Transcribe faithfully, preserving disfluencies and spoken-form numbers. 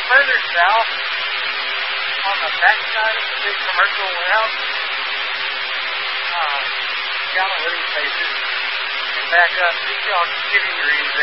further south, on the backside of the big commercial warehouse, uh, down the living spaces, and back up, these y'all kitty greens